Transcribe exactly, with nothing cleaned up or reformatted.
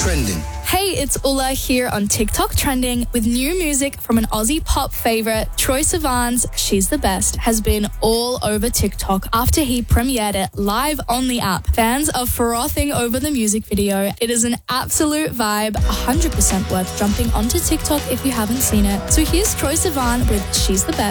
Trending. Hey, it's Ulla here on TikTok Trending with new music from an Aussie pop favourite. Troye Sivan's She's the Best has been all over TikTok after he premiered it live on the app. Fans are frothing over the music video. It is an absolute vibe, one hundred percent worth jumping onto TikTok if you haven't seen it. So here's Troye Sivan with She's the Best.